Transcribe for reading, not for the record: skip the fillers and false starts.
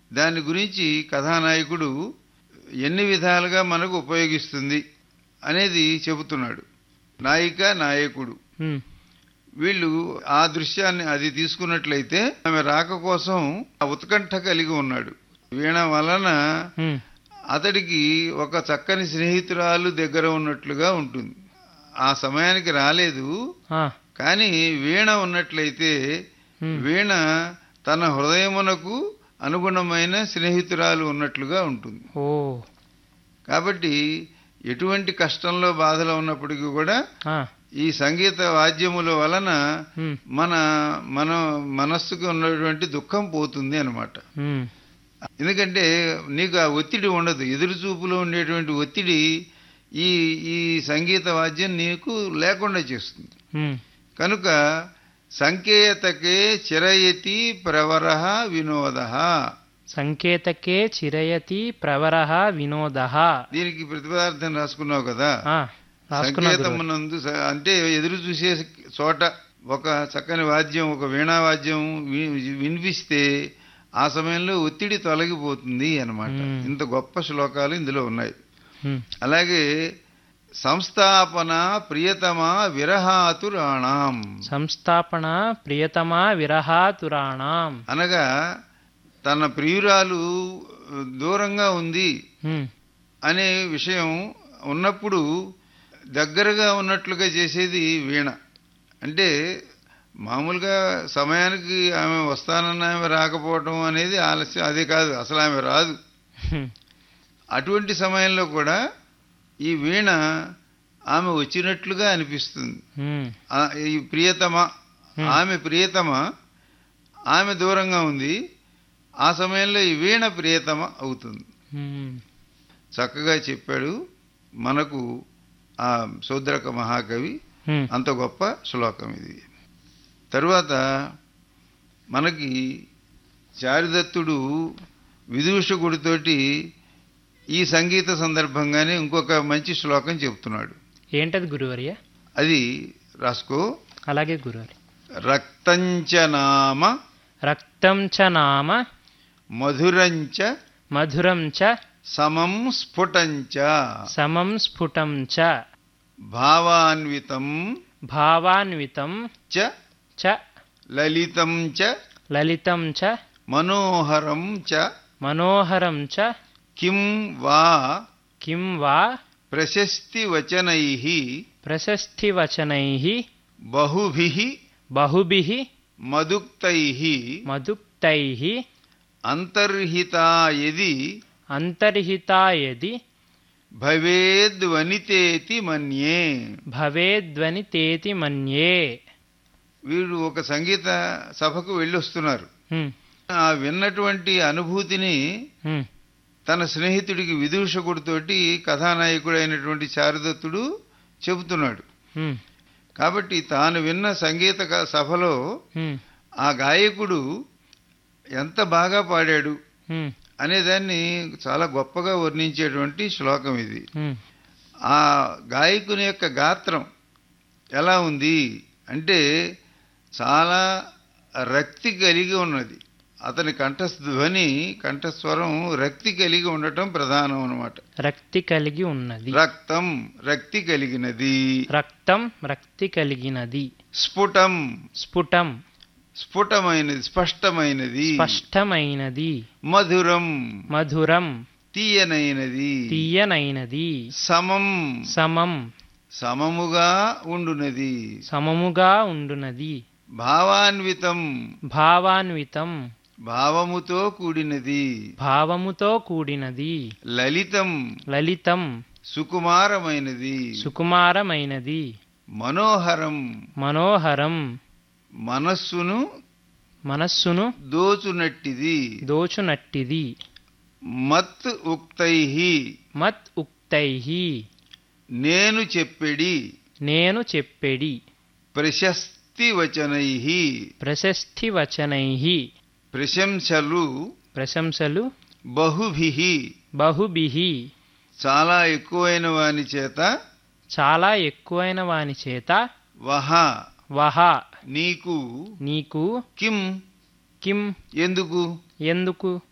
దాని గురించి కథానాయకుడు ఎన్ని విధాలుగా మనకు ఉపయోగిస్తుంది అనేది చెబుతున్నాడు. నాయిక నాయకుడు వీళ్ళు ఆ దృశ్యాన్ని అది తీసుకున్నట్లయితే ఆమె రాక కోసం ఉత్కంఠ కలిగి ఉన్నాడు. వీణ వలన అతడికి ఒక చక్కని స్నేహితురాలు దగ్గర ఉన్నట్లుగా ఉంటుంది. ఆ సమయానికి రాలేదు, కానీ వీణ ఉన్నట్లయితే వీణ తన హృదయమునకు అనుగుణమైన స్నేహితురాలు ఉన్నట్లుగా ఉంటుంది. కాబట్టి ఎటువంటి కష్టంలో బాధలో ఉన్నప్పటికీ కూడా ఈ సంగీత వాద్యముల వలన మన మనస్సుకు ఉన్నటువంటి దుఃఖం పోతుంది అన్నమాట. ఎందుకంటే నీకు ఆ ఒత్తిడి ఉండదు, ఎదురు చూపులో ఉండేటువంటి ఒత్తిడి ఈ సంగీత వాద్యం నీకు లేకుండా చేస్తుంది. కనుక సంకేతకే చిరయతి ప్రవరః వినోదః. సంకేతకే చిరయతి ప్రవరః వినోదః. దీనికి ప్రతిపదార్థం రాసుకున్నావు కదా. సంకేతమునందు అంటే ఎదురు చూసే చోట ఒక చక్కని వాద్యం, ఒక వీణా వాద్యం వినిపిస్తే ఆ సమయంలో ఒత్తిడి తొలగిపోతుంది అన్నమాట. ఇంత గొప్ప శ్లోకాలు ఇందులో ఉన్నాయి. అలాగే సంస్థాపన ప్రియతమా విరహాతురాణం. సంస్థాపన ప్రియతమా విరహాతురాణం అనగా తన ప్రియురాలు దూరంగా ఉంది అనే విషయం ఉన్నప్పుడు దగ్గరగా ఉన్నట్లుగా చేసేది వీణ. అంటే మామూలుగా సమయానికి ఆమె వస్తానన్న ఆమె రాకపోవటం అనేది ఆలస్యం, అదే కాదు, అసలు ఆమె రాదు. అటువంటి సమయంలో కూడా ఈ వీణ ఆమె వచ్చినట్లుగా అనిపిస్తుంది. ఈ ప్రియతమ, ఆమె ప్రియతమ, ఆమె దూరంగా ఉంది. ఆ సమయంలో ఈ వీణ ప్రియతమ అవుతుంది. చక్కగా చెప్పాడు మనకు ఆ శూద్రక మహాకవి. అంత గొప్ప శ్లోకం ఇది. తరువాత మనకి చారుదత్తుడు విదూషకుడితోటి ఈ సంగీత సందర్భంగానే ఇంకొక మంచి శ్లోకం చెప్తున్నాడు. ఏంటది గురువర్య? అది రాసుకో. అలాగే గురువర్య. రక్తంచ నామ రక్తంచ నామ మధురంచ మధురంచ సమం స్ఫుటంచ సమం స్ఫుటంచ భావాన్వితం భావాన్వితం చ చ లలితం చ లలితం చ మనోహరం చ మనోహరం చ కిం వా ప్రశస్తి వచనైః ప్రశస్తి వచనైః బహుభిః మదుక్తైః అంతర్హితా యది భవేద్వనితేతి మన్యే. వీరు ఒక సంగీత సభకు వెళ్ళొస్తున్నారు. ఆ విన్నటువంటి అనుభూతిని తన స్నేహితుడికి విదూషకుడితోటి కథానాయకుడైనటువంటి చారుదత్తుడు చెబుతున్నాడు. కాబట్టి తాను విన్న సంగీత సభలో ఆ గాయకుడు ఎంత బాగా పాడాడు అనేదాన్ని చాలా గొప్పగా వర్ణించేటువంటి శ్లోకం ఇది. ఆ గాయకుని యొక్క గాత్రం ఎలా ఉంది అంటే చాలా రక్తి కలిగి ఉన్నది. అతని కంఠధ్వని, కంఠస్వరం రక్తి కలిగి ఉండటం ప్రధానం అన్నమాట. రక్తి కలిగి ఉన్నది. రక్తం రక్తి కలిగినది. రక్తం రక్తి కలిగినది. స్ఫుటం స్ఫుటం స్ఫుటమైనది, స్పష్టమైనది. స్పష్టమైనది. మధురం మధురం తీయనైనది. తీయనైనది. సమం సమం సమముగా ఉండునది. సమముగా ఉండునది. భావాన్వితం భావాన్వితం భావముతో కూడినది. భావముతో కూడినది. లలితం లలితం సుకుమారమైనది. సుకుమారమైనది. మనోహరం మనోహరం మనస్సును దోచునట్టిది. మత్ ఉక్తైః నేను చెప్పెడి. ప్రశస్తి వచనైః ప్రశంసలు బహుభిః చాలా ఎక్కువైన వాని చేత వహ నీకు కిం ఎందుకు